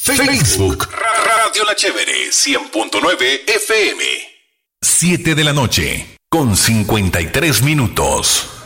Facebook, Radio La Chévere, 100.9 FM. 7 de la noche, con 53 minutos.